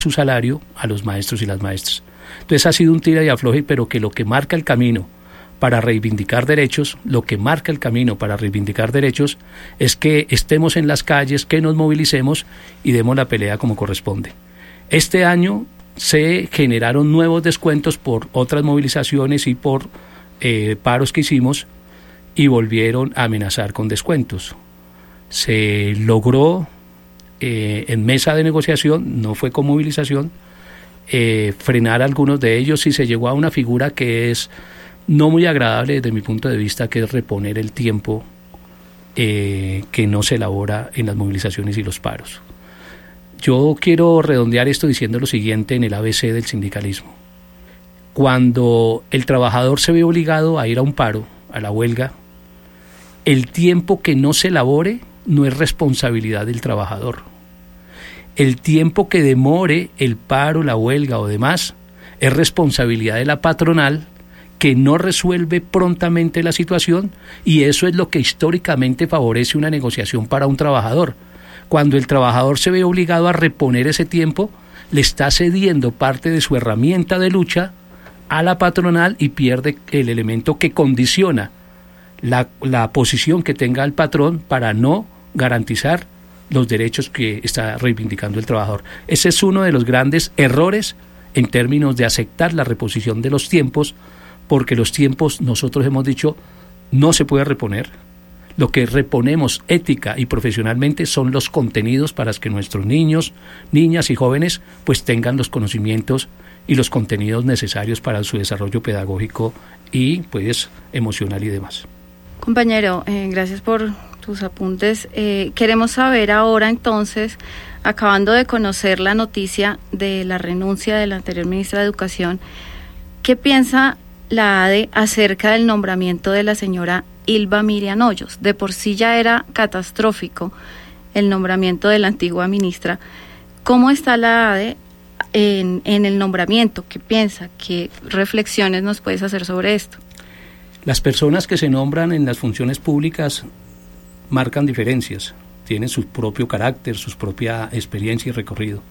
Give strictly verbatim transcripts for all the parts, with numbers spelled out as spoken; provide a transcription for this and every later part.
su salario a los maestros y las maestras. Entonces ha sido un tira y afloje, pero que lo que marca el camino para reivindicar derechos, lo que marca el camino para reivindicar derechos es que estemos en las calles, que nos movilicemos y demos la pelea como corresponde. Este año se generaron nuevos descuentos por otras movilizaciones y por eh, paros que hicimos y volvieron a amenazar con descuentos. Se logró eh, en mesa de negociación, no fue con movilización, eh, frenar algunos de ellos y se llegó a una figura que es no muy agradable desde mi punto de vista, que es reponer el tiempo eh, que no se elabora en las movilizaciones y los paros. Yo quiero redondear esto diciendo lo siguiente en el A B C del sindicalismo. Cuando el trabajador se ve obligado a ir a un paro, a la huelga, el tiempo que no se elabore no es responsabilidad del trabajador. El tiempo que demore el paro, la huelga o demás es responsabilidad de la patronal, que no resuelve prontamente la situación, y eso es lo que históricamente favorece una negociación para un trabajador. Cuando el trabajador se ve obligado a reponer ese tiempo, le está cediendo parte de su herramienta de lucha a la patronal y pierde el elemento que condiciona la, la posición que tenga el patrón para no garantizar los derechos que está reivindicando el trabajador. Ese es uno de los grandes errores en términos de aceptar la reposición de los tiempos, porque los tiempos, nosotros hemos dicho, no se puede reponer. Lo que reponemos ética y profesionalmente son los contenidos para que nuestros niños, niñas y jóvenes pues tengan los conocimientos y los contenidos necesarios para su desarrollo pedagógico y pues emocional y demás. Compañero, eh, gracias por tus apuntes. Eh, queremos saber ahora entonces, acabando de conocer la noticia de la renuncia de la anterior ministra de Educación, ¿qué piensa la A D E acerca del nombramiento de la señora Ylva Miriam Hoyos? De por sí ya era catastrófico el nombramiento de la antigua ministra. ¿Cómo está la A D E en, en el nombramiento? ¿Qué piensa? ¿Qué reflexiones nos puedes hacer sobre esto? Las personas que se nombran en las funciones públicas marcan diferencias, tienen su propio carácter, su propia experiencia y recorrido,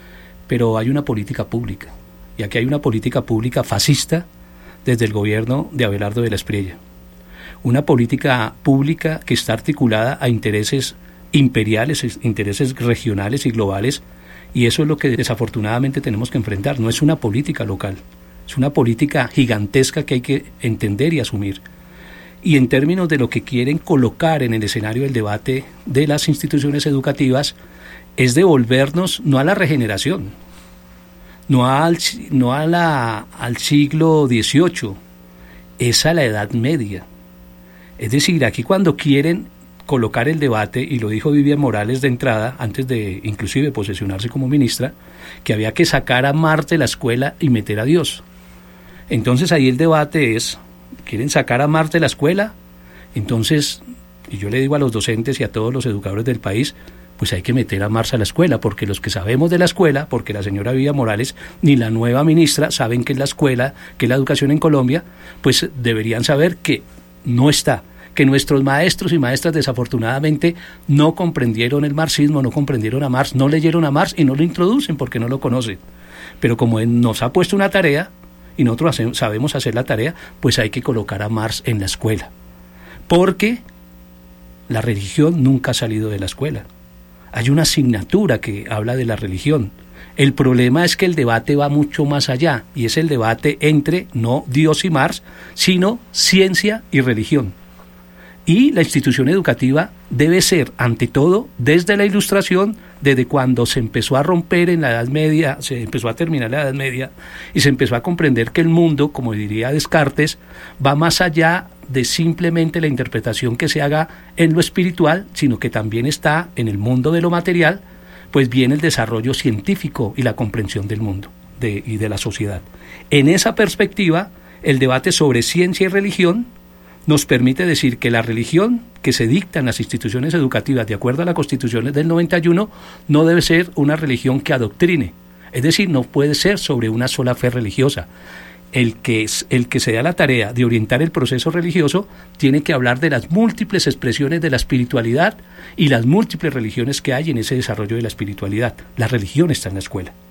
pero hay una política pública, y aquí hay una política pública fascista desde el gobierno de Abelardo de la Espriella. Una política pública que está articulada a intereses imperiales, intereses regionales y globales, y eso es lo que desafortunadamente tenemos que enfrentar. No es una política local, es una política gigantesca que hay que entender y asumir. Y en términos de lo que quieren colocar en el escenario del debate de las instituciones educativas, es devolvernos no a la regeneración, no al, no a la, al siglo dieciocho, es a la Edad Media. Es decir, aquí cuando quieren colocar el debate, y lo dijo Vivian Morales de entrada, antes de inclusive posesionarse como ministra, que había que sacar a Marte de la escuela y meter a Dios. Entonces ahí el debate es, ¿quieren sacar a Marte de la escuela? Entonces, y yo le digo a los docentes y a todos los educadores del país, pues hay que meter a Mars a la escuela, porque los que sabemos de la escuela, porque la señora Vivian Morales ni la nueva ministra saben qué es la escuela, qué es la educación en Colombia, pues deberían saber que no está, que nuestros maestros y maestras desafortunadamente no comprendieron el marxismo, no comprendieron a Marx, no leyeron a Marx y no lo introducen porque no lo conocen. Pero como él nos ha puesto una tarea y nosotros hacemos, sabemos hacer la tarea, pues hay que colocar a Marx en la escuela, porque la religión nunca ha salido de la escuela. Hay una asignatura que habla de la religión. El problema es que el debate va mucho más allá, y es el debate entre no Dios y Marx, sino ciencia y religión. Y la institución educativa debe ser, ante todo, desde la Ilustración, desde cuando se empezó a romper en la Edad Media, se empezó a terminar la Edad Media, y se empezó a comprender que el mundo, como diría Descartes, va más allá de simplemente la interpretación que se haga en lo espiritual, sino que también está en el mundo de lo material, pues viene el desarrollo científico y la comprensión del mundo de, y de la sociedad. En esa perspectiva, el debate sobre ciencia y religión nos permite decir que la religión que se dicta en las instituciones educativas de acuerdo a la Constitución del noventa y uno no debe ser una religión que adoctrine, es decir, no puede ser sobre una sola fe religiosa. El que, el que se da la tarea de orientar el proceso religioso tiene que hablar de las múltiples expresiones de la espiritualidad y las múltiples religiones que hay en ese desarrollo de la espiritualidad. La religión está en la escuela.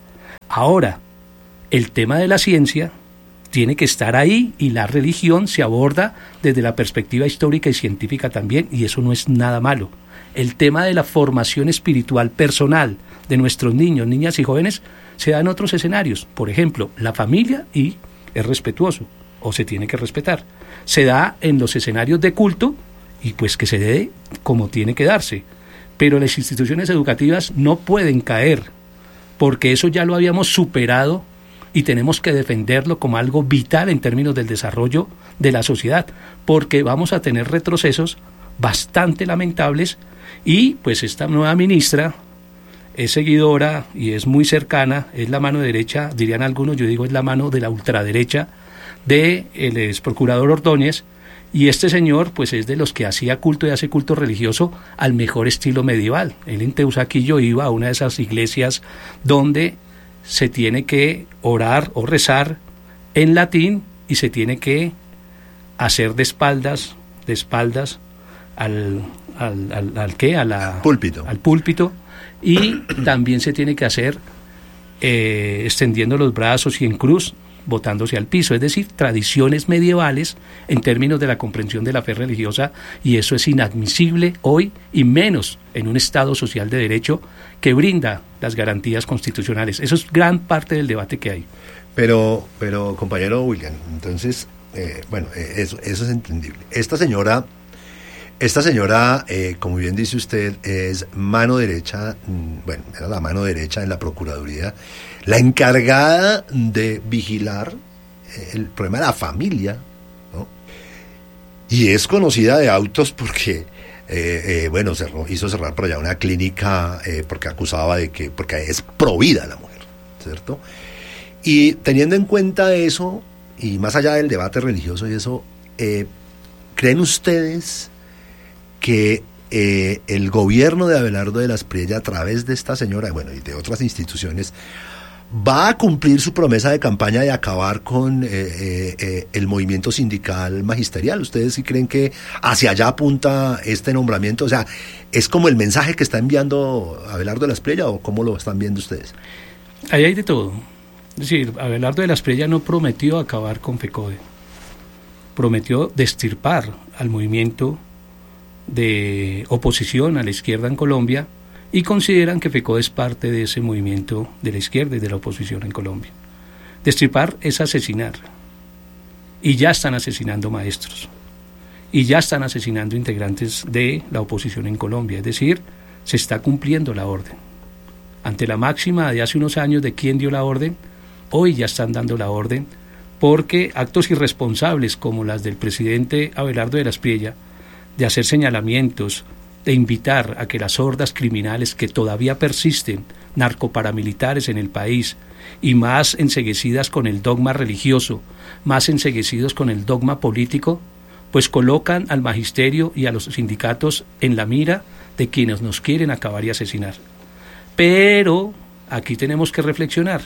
Ahora, el tema de la ciencia tiene que estar ahí y la religión se aborda desde la perspectiva histórica y científica también, y eso no es nada malo. El tema de la formación espiritual personal de nuestros niños, niñas y jóvenes se da en otros escenarios. Por ejemplo, la familia, y es respetuoso, o se tiene que respetar. Se da en los escenarios de culto, y pues que se dé como tiene que darse. Pero las instituciones educativas no pueden caer, porque eso ya lo habíamos superado y tenemos que defenderlo como algo vital en términos del desarrollo de la sociedad, porque vamos a tener retrocesos bastante lamentables. Y pues esta nueva ministra es seguidora y es muy cercana, es la mano derecha, dirían algunos, yo digo es la mano de la ultraderecha del ex procurador Ordóñez, y este señor pues es de los que hacía culto y hace culto religioso al mejor estilo medieval. Él en Teusaquillo iba a una de esas iglesias donde se tiene que orar o rezar en latín y se tiene que hacer de espaldas, de espaldas al, al, al, al ¿qué? A la, púlpito. al púlpito, y también se tiene que hacer eh, extendiendo los brazos y en cruz, botándose al piso, es decir, tradiciones medievales en términos de la comprensión de la fe religiosa, y eso es inadmisible hoy, y menos en un Estado social de derecho que brinda las garantías constitucionales. Eso es gran parte del debate que hay. Pero, pero compañero William, entonces, eh, bueno, eh, eso, eso es entendible. Esta señora, esta señora, eh, como bien dice usted, es mano derecha, bueno, era la mano derecha en la Procuraduría, la encargada de vigilar el problema de la familia, ¿no? Y es conocida de autos porque, eh, eh, bueno, cerró, hizo cerrar por allá una clínica eh, porque acusaba de que, porque es provida la mujer, ¿cierto? Y teniendo en cuenta eso, y más allá del debate religioso y eso, eh, ¿creen ustedes que eh, el gobierno de Abelardo de las Priella, a través de esta señora, bueno, y de otras instituciones, va a cumplir su promesa de campaña de acabar con eh, eh, eh, el movimiento sindical magisterial? ¿Ustedes sí creen que hacia allá apunta este nombramiento? O sea, ¿es como el mensaje que está enviando Abelardo de las Priella o cómo lo están viendo ustedes? Ahí hay de todo. Es decir, Abelardo de las Priella no prometió acabar con FECODE, prometió desterrar al movimiento de oposición a la izquierda en Colombia, y consideran que FECODE es parte de ese movimiento de la izquierda y de la oposición en Colombia. Destripar es asesinar, y ya están asesinando maestros, y ya están asesinando integrantes de la oposición en Colombia, es decir, se está cumpliendo la orden. Ante la máxima de hace unos años de quién dio la orden, hoy ya están dando la orden, porque actos irresponsables como las del presidente Abelardo de las Priella, de hacer señalamientos, de invitar a que las hordas criminales que todavía persisten, narcoparamilitares en el país, y más enceguecidas con el dogma religioso, más enceguecidos con el dogma político, pues colocan al magisterio y a los sindicatos en la mira de quienes nos quieren acabar y asesinar. Pero aquí tenemos que reflexionar.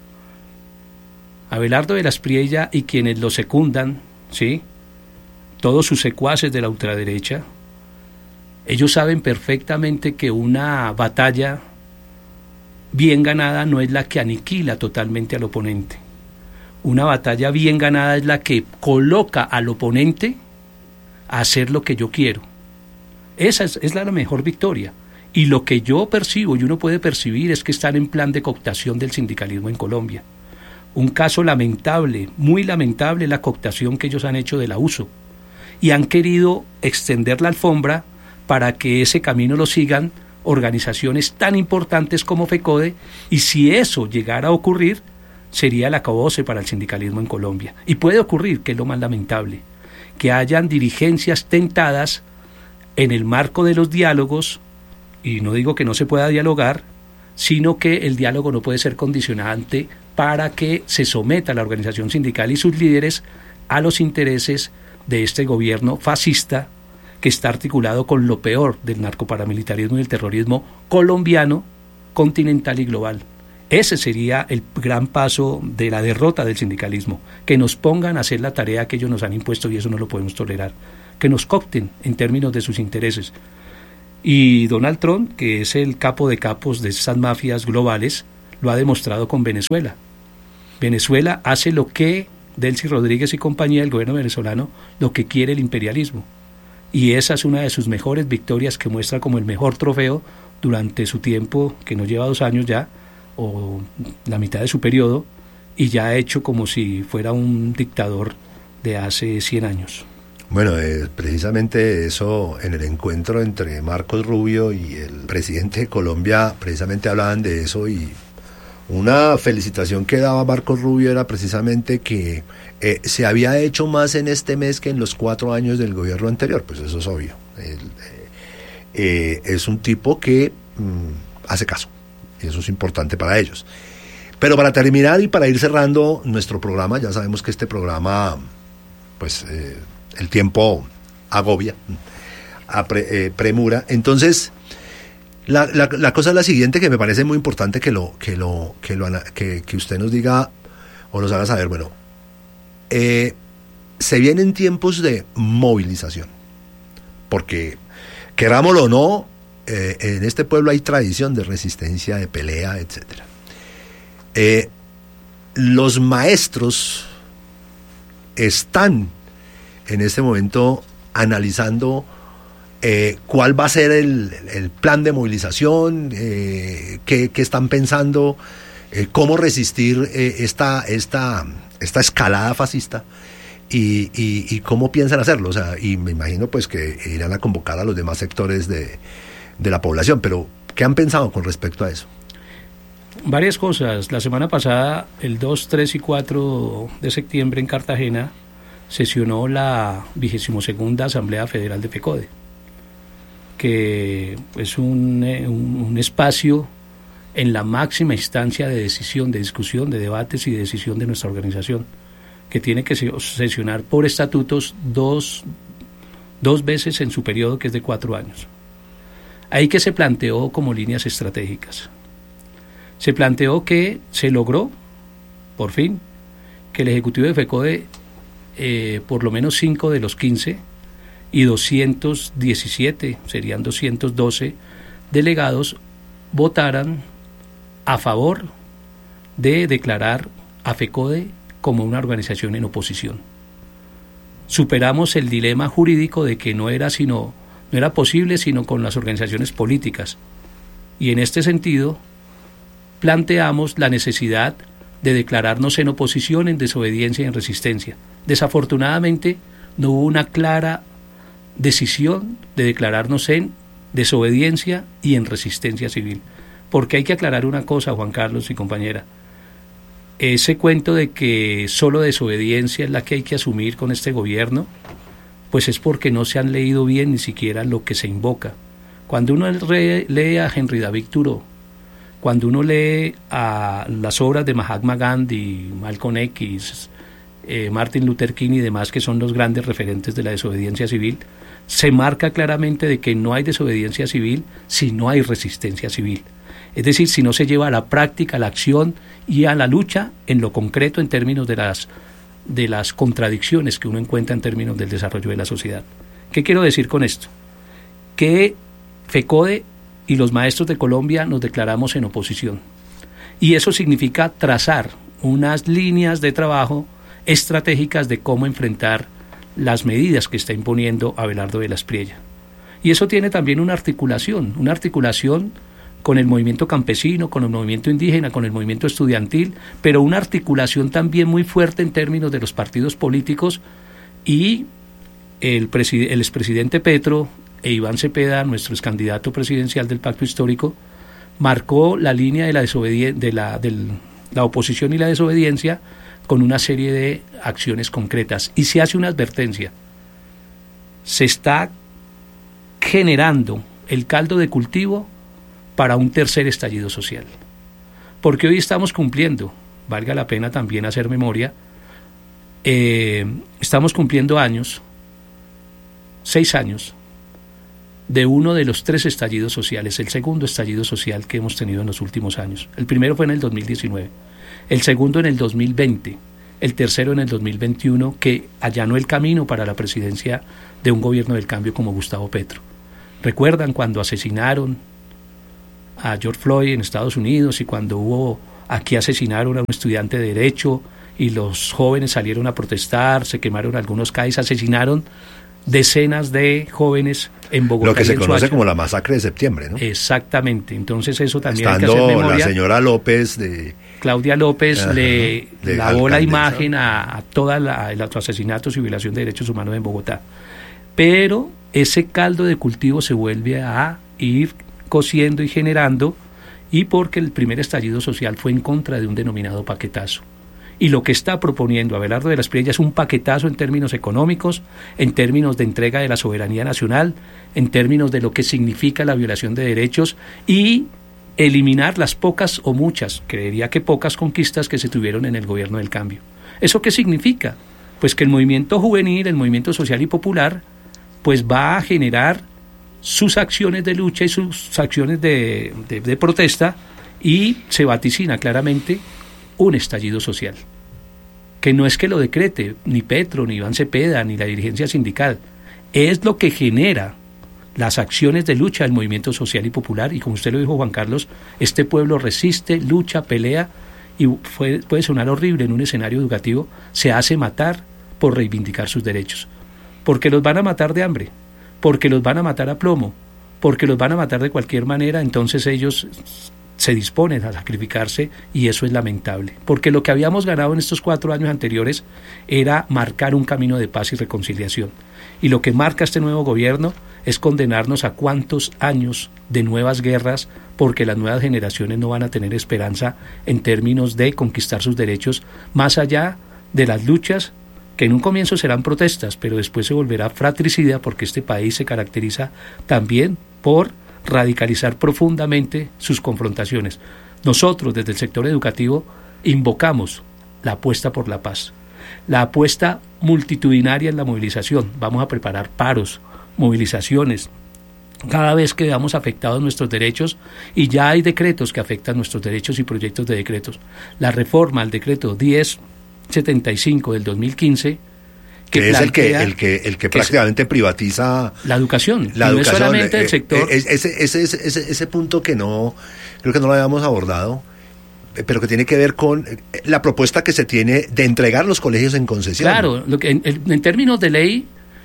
Abelardo de las Priella y quienes lo secundan, ¿sí?, todos sus secuaces de la ultraderecha, ellos saben perfectamente que una batalla bien ganada no es la que aniquila totalmente al oponente. Una batalla bien ganada es la que coloca al oponente a hacer lo que yo quiero. Esa es, es la mejor victoria. Y lo que yo percibo, y uno puede percibir, es que están en plan de cooptación del sindicalismo en Colombia. Un caso lamentable, muy lamentable, la cooptación que ellos han hecho de la U S O. Y han querido extender la alfombra para que ese camino lo sigan organizaciones tan importantes como FECODE, y si eso llegara a ocurrir, sería el acabose para el sindicalismo en Colombia. Y puede ocurrir, que es lo más lamentable, que hayan dirigencias tentadas en el marco de los diálogos, y no digo que no se pueda dialogar, sino que el diálogo no puede ser condicionante para que se someta la organización sindical y sus líderes a los intereses de este gobierno fascista que está articulado con lo peor del narcoparamilitarismo y el terrorismo colombiano, continental y global. Ese sería el gran paso de la derrota del sindicalismo, que nos pongan a hacer la tarea que ellos nos han impuesto, y eso no lo podemos tolerar, que nos coopten en términos de sus intereses. Y Donald Trump, que es el capo de capos de estas mafias globales, Lo ha demostrado con Venezuela. Venezuela hace lo que Delcy Rodríguez y compañía, el gobierno venezolano, lo que quiere el imperialismo. Y esa es una de sus mejores victorias que muestra como el mejor trofeo durante su tiempo, que no lleva dos años ya, o la mitad de su periodo, y ya ha hecho como si fuera un dictador de hace cien años. Bueno, eh, precisamente eso, en el encuentro entre Marcos Rubio y el presidente de Colombia, precisamente hablaban de eso, y una felicitación que daba Marcos Rubio era precisamente que eh, se había hecho más en este mes que en los cuatro años del gobierno anterior. Pues eso es obvio. El, eh, eh, es un tipo que mm, hace caso, y eso es importante para ellos. Pero para terminar y para ir cerrando nuestro programa, ya sabemos que este programa, pues eh, el tiempo agobia, apre, eh, premura. Entonces, la, la, la cosa es la siguiente, que me parece muy importante que lo que lo que lo que, que usted nos diga o nos haga saber. Bueno, eh, se vienen tiempos de movilización, porque querámoslo o no, eh, en este pueblo hay tradición de resistencia, de pelea, etcétera. Eh, los maestros están en este momento analizando eh, cuál va a ser el, el plan de movilización, eh, qué, qué están pensando, eh, cómo resistir eh, esta, esta, esta escalada fascista y, y, y cómo piensan hacerlo. O sea, y me imagino pues que irán a convocar a los demás sectores de, de la población, pero ¿qué han pensado con respecto a eso? Varias cosas. La semana pasada, el dos, tres y cuatro de septiembre en Cartagena, sesionó la vigésimo segunda Asamblea Federal de FECODE, que es un, un, un espacio en la máxima instancia de decisión, de discusión, de debates y de decisión de nuestra organización, que tiene que sesionar por estatutos dos, dos veces en su periodo, que es de cuatro años. Ahí que se planteó como líneas estratégicas. Se planteó que se logró, por fin, que el Ejecutivo de FECODE, eh, por lo menos cinco de los quince y doscientos diecisiete, serían doscientos doce delegados, votaran a favor de declarar a FECODE como una organización en oposición. Superamos el dilema jurídico de que no era, sino, no era posible sino con las organizaciones políticas, y en este sentido planteamos la necesidad de declararnos en oposición, en desobediencia y en resistencia. Desafortunadamente, no hubo una clara decisión de declararnos en desobediencia y en resistencia civil. Porque hay que aclarar una cosa, Juan Carlos y compañera. Ese cuento de que solo desobediencia es la que hay que asumir con este gobierno, pues es porque no se han leído bien ni siquiera lo que se invoca. Cuando uno lee a Henry David Thoreau, cuando uno lee a las obras de Mahatma Gandhi, Malcolm X, eh, Martin Luther King y demás, que son los grandes referentes de la desobediencia civil, se marca claramente de que no hay desobediencia civil si no hay resistencia civil. Es decir, si no se lleva a la práctica, a la acción y a la lucha en lo concreto en términos de las, de las contradicciones que uno encuentra en términos del desarrollo de la sociedad. ¿Qué quiero decir con esto? Que FECODE y los maestros de Colombia nos declaramos en oposición. Y eso significa trazar unas líneas de trabajo estratégicas de cómo enfrentar las medidas que está imponiendo Abelardo de la Espriella. Y eso tiene también una articulación, una articulación con el movimiento campesino, con el movimiento indígena, con el movimiento estudiantil, pero una articulación también muy fuerte en términos de los partidos políticos, y el, preside- el expresidente Petro e Iván Cepeda, nuestro ex candidato presidencial del Pacto Histórico, marcó la línea de la, desobedien- de la, del, la oposición y la desobediencia con una serie de acciones concretas. Y se hace una advertencia. Se está generando el caldo de cultivo para un tercer estallido social. Porque hoy estamos cumpliendo, valga la pena también hacer memoria, eh, estamos cumpliendo años, seis años, de uno de los tres estallidos sociales, el segundo estallido social que hemos tenido en los últimos años. El primero fue en el dos mil diecinueve, el segundo en el dos mil veinte, el tercero en el dos mil veintiuno, que allanó el camino para la presidencia de un gobierno del cambio como Gustavo Petro. ¿Recuerdan cuando asesinaron a George Floyd en Estados Unidos y cuando hubo aquí asesinaron a un estudiante de Derecho y los jóvenes salieron a protestar, se quemaron algunos C A I S, asesinaron decenas de jóvenes en Bogotá. Lo que se conoce Soacha como la masacre de septiembre, ¿no? Exactamente, entonces eso también Estando hay que hacer memoria. La señora López de... Claudia López Ajá, le lavó la imagen a, a todos los asesinatos y violación de derechos humanos en Bogotá. Pero ese caldo de cultivo se vuelve a ir cociendo y generando, y porque el primer estallido social fue en contra de un denominado paquetazo. Y lo que está proponiendo Abelardo de la Espriella es un paquetazo en términos económicos, en términos de entrega de la soberanía nacional, en términos de lo que significa la violación de derechos y eliminar las pocas o muchas, creería que pocas conquistas que se tuvieron en el gobierno del cambio. ¿Eso qué significa? Pues que el movimiento juvenil, el movimiento social y popular, pues va a generar sus acciones de lucha y sus acciones de, de, de protesta, y se vaticina claramente un estallido social, que no es que lo decrete ni Petro, ni Iván Cepeda, ni la dirigencia sindical, es lo que genera las acciones de lucha del movimiento social y popular, y como usted lo dijo, Juan Carlos, este pueblo resiste, lucha, pelea, y fue, puede sonar horrible en un escenario educativo, se hace matar por reivindicar sus derechos, porque los van a matar de hambre, porque los van a matar a plomo, porque los van a matar de cualquier manera, entonces ellos se disponen a sacrificarse, y eso es lamentable, porque lo que habíamos ganado en estos cuatro años anteriores era marcar un camino de paz y reconciliación, y lo que marca este nuevo gobierno es condenarnos a cuántos años de nuevas guerras, porque las nuevas generaciones no van a tener esperanza en términos de conquistar sus derechos, más allá de las luchas que en un comienzo serán protestas, pero después se volverá fratricida, porque este país se caracteriza también por radicalizar profundamente sus confrontaciones. Nosotros, desde el sector educativo, invocamos la apuesta por la paz, la apuesta multitudinaria en la movilización. Vamos a preparar paros, movilizaciones, cada vez que veamos afectados nuestros derechos, y ya hay decretos que afectan nuestros derechos y proyectos de decretos. La reforma al decreto diez setenta y cinco del dos mil quince, que, que es el que el que el que, que prácticamente privatiza la educación, la y no educación, es solamente eh, el sector. Eh, ese, ese, ese, ese, ese punto que no, creo que no lo habíamos abordado, pero que tiene que ver con la propuesta que se tiene de entregar los colegios en concesión. Claro, lo que en, en términos de ley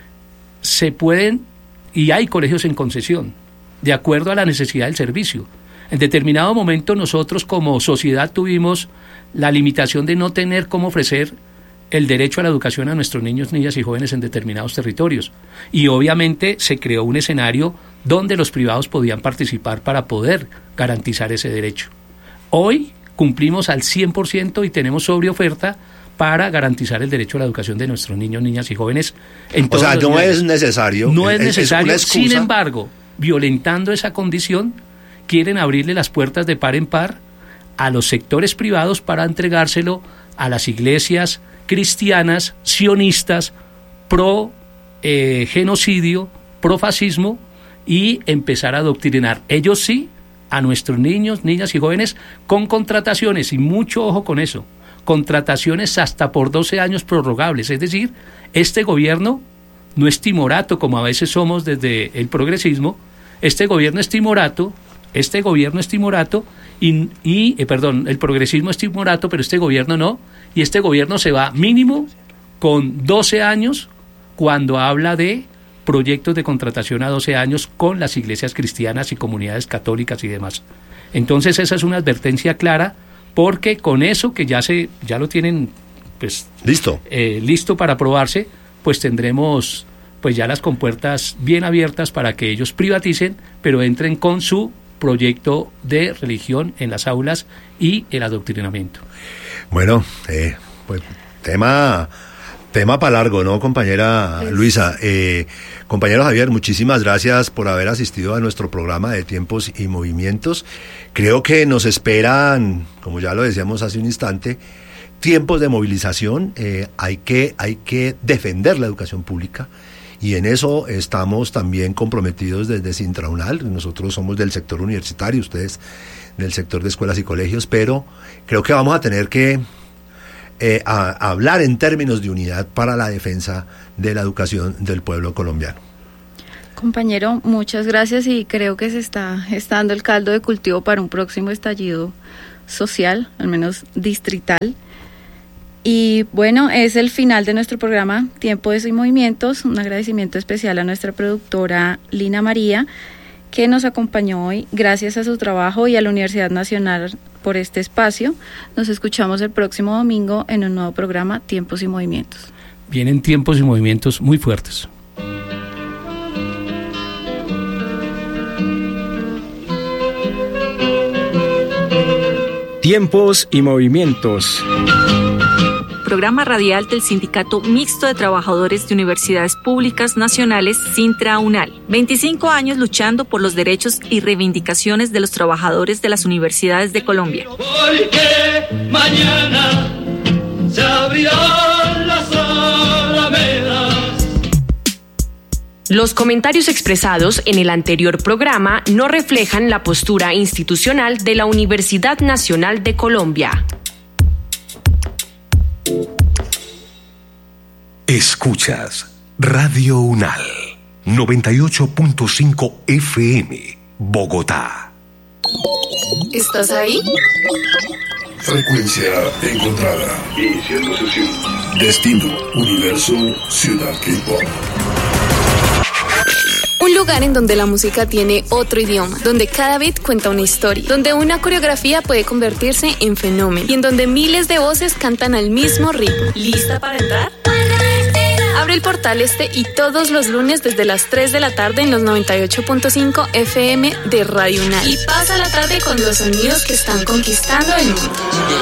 se pueden, y hay colegios en concesión, de acuerdo a la necesidad del servicio. En determinado momento nosotros como sociedad tuvimos la limitación de no tener cómo ofrecer el derecho a la educación a nuestros niños, niñas y jóvenes en determinados territorios. Y obviamente se creó un escenario donde los privados podían participar para poder garantizar ese derecho. Hoy cumplimos al cien por ciento y tenemos sobreoferta para garantizar el derecho a la educación de nuestros niños, niñas y jóvenes en todos los niveles. O sea, no niveles. es necesario. No es, es necesario, es sin embargo, violentando esa condición, quieren abrirle las puertas de par en par a los sectores privados para entregárselo a las iglesias cristianas, sionistas, pro eh, genocidio, pro fascismo, y empezar a adoctrinar, ellos sí, a nuestros niños, niñas y jóvenes con contrataciones, y mucho ojo con eso, contrataciones hasta por doce años prorrogables. Es decir, este gobierno no es timorato como a veces somos desde el progresismo, este gobierno es timorato, este gobierno es timorato y, y eh, perdón, el progresismo es timorato, pero este gobierno no, y este gobierno se va mínimo con doce años cuando habla de proyectos de contratación a doce años con las iglesias cristianas y comunidades católicas y demás. Entonces esa es una advertencia clara, porque con eso que ya se ya lo tienen pues listo eh, listo para aprobarse, pues tendremos pues ya las compuertas bien abiertas para que ellos privaticen, pero entren con su proyecto de religión en las aulas y el adoctrinamiento. Bueno, eh, pues tema tema para largo, ¿no, compañera Luisa? Eh, compañero Javier, muchísimas gracias por haber asistido a nuestro programa de Tiempos y Movimientos. Creo que nos esperan, como ya lo decíamos hace un instante, tiempos de movilización. Eh, hay que hay que defender la educación pública, y en eso estamos también comprometidos desde Sintraunal. Nosotros somos del sector universitario, ustedes del sector de escuelas y colegios, pero creo que vamos a tener que eh, a, a hablar en términos de unidad para la defensa de la educación del pueblo colombiano. Compañero, muchas gracias, y creo que se está gestando el caldo de cultivo para un próximo estallido social, al menos distrital. Y bueno, es el final de nuestro programa Tiempos y Movimientos. Un agradecimiento especial a nuestra productora Lina María, que nos acompañó hoy. Gracias a su trabajo y a la Universidad Nacional por este espacio. Nos escuchamos el próximo domingo en un nuevo programa Tiempos y Movimientos. Vienen tiempos y movimientos muy fuertes. Tiempos y Movimientos. Programa radial del Sindicato Mixto de Trabajadores de Universidades Públicas Nacionales, Sintra-UNAL. veinticinco años luchando por los derechos y reivindicaciones de los trabajadores de las universidades de Colombia. Porque mañana se abrirán las alamedas. Los comentarios expresados en el anterior programa no reflejan la postura institucional de la Universidad Nacional de Colombia. Escuchas Radio UNAL noventa y ocho punto cinco F M, Bogotá. ¿Estás ahí? Frecuencia encontrada. Iniciando sesión. Destino, universo, ciudad K-pop. Un lugar en donde la música tiene otro idioma, donde cada beat cuenta una historia, donde una coreografía puede convertirse en fenómeno y en donde miles de voces cantan al mismo ritmo. ¿Lista para entrar? Abre el portal este y todos los lunes desde las tres de la tarde en los noventa y ocho punto cinco F M de Radio UNAL. Y pasa la tarde con los sonidos que están conquistando el mundo.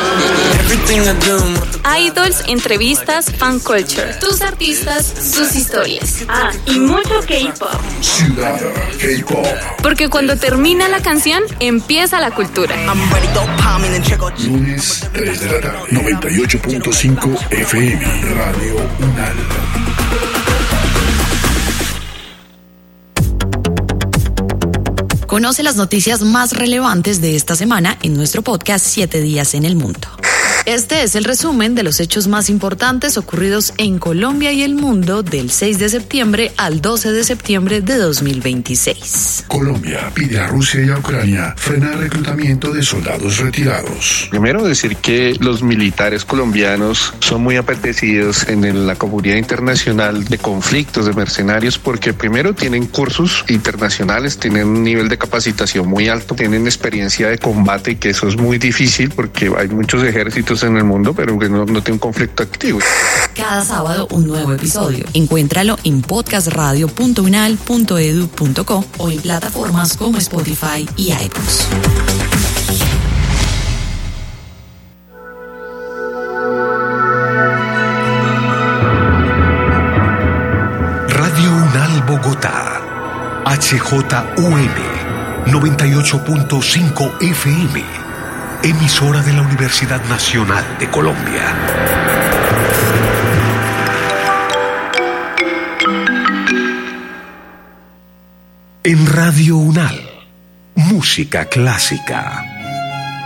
Idols, entrevistas, fan culture. Tus artistas, sus historias. Ah, y mucho K-pop. Ciudad K-pop. Porque cuando termina la canción, empieza la cultura. Lunes, tres de la tarde. noventa y ocho punto cinco F M. Radio UNAL. Conoce las noticias más relevantes de esta semana en nuestro podcast Siete Días en el Mundo. Este es el resumen de los hechos más importantes ocurridos en Colombia y el mundo del seis de septiembre al doce de septiembre de dos mil veintiséis. Colombia pide a Rusia y a Ucrania frenar reclutamiento de soldados retirados. Primero decir que los militares colombianos son muy apetecidos en la comunidad internacional de conflictos de mercenarios porque primero tienen cursos internacionales, tienen un nivel de capacitación muy alto, tienen experiencia de combate, que eso es muy difícil porque hay muchos ejércitos en el mundo, pero que no, no tiene un conflicto activo. Cada sábado un nuevo episodio. Encuéntralo en podcast radio punto unal punto edu punto co o en plataformas como Spotify y iTunes. Radio UNAL Bogotá, H J U N noventa y ocho punto cinco F M. Emisora de la Universidad Nacional de Colombia. En Radio UNAL, música clásica.